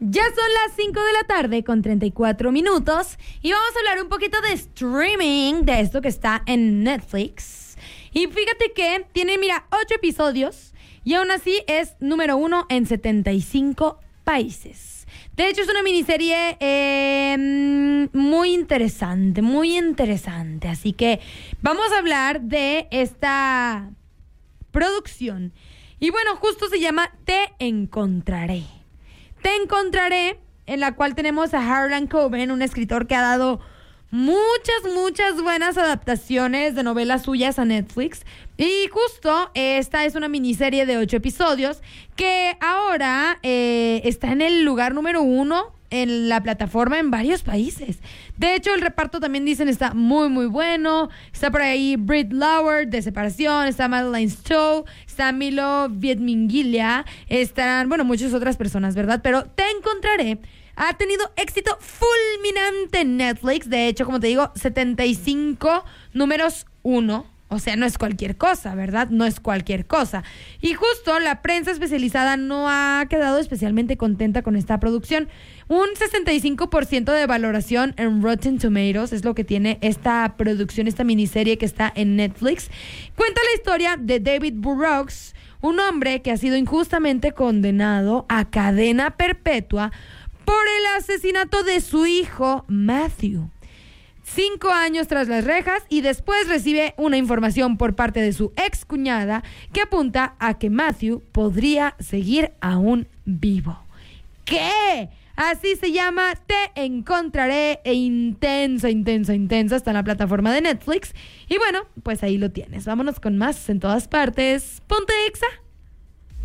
Ya son las 5 de la tarde con 34 minutos y vamos a hablar un poquito de streaming, de esto que está en Netflix. Y fíjate que tiene, 8 episodios y aún así es número 1 en 75 países. De hecho, es una miniserie muy interesante. Así que vamos a hablar de esta producción. Y bueno, justo se llama Te Encontraré. Te Encontraré, en la cual tenemos a Harlan Coben, un escritor que ha dado muchas buenas adaptaciones de novelas suyas a Netflix. Y justo esta es una miniserie de 8 episodios que ahora está en el lugar número 1 en la plataforma en varios países. De hecho, el reparto también dicen está muy bueno. Está por ahí Britt Lauer de Separación, está Madeleine Stowe, está Milo Viedmingillia, están, muchas otras personas, ¿verdad? Pero Te Encontraré ha tenido éxito fulminante en Netflix. De hecho, como te digo, 75 números 1. O sea, no es cualquier cosa, ¿verdad? No es cualquier cosa. Y justo la prensa especializada no ha quedado especialmente contenta con esta producción. Un 65% de valoración en Rotten Tomatoes es lo que tiene esta producción, esta miniserie que está en Netflix. Cuenta la historia de David Burroughs, un hombre que ha sido injustamente condenado a cadena perpetua por el asesinato de su hijo Matthew. 5 años tras las rejas y después recibe una información por parte de su excuñada que apunta a que Matthew podría seguir aún vivo. ¿Qué? Así se llama Te Encontraré, intensa. Está en la plataforma de Netflix. Y bueno, pues ahí lo tienes. Vámonos con más en todas partes. Ponte Exa.